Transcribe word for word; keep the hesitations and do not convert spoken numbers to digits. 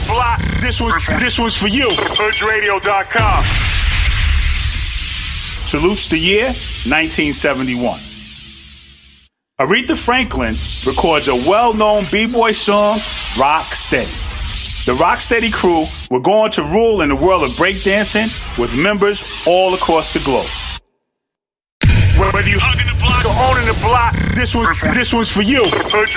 block, this one, this one's for you. Hood Radio dot com. Salutes the year nineteen seventy-one. Aretha Franklin records a well-known b-boy song, Rock Steady. The Rock Steady crew were going to rule in the world of breakdancing with members all across the globe. Whether you hugging the block or owning the block, this one, this one's for you. Hood